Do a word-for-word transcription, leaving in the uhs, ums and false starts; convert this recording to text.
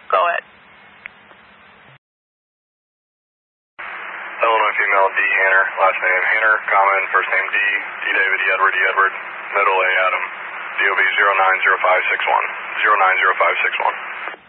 Go ahead. Illinois female D. Hanner, last name Hanner, common, first name D. D. David, E. Edward, E. Edward, middle A. Adam, D O B zero nine zero five six one, zero nine zero five six one.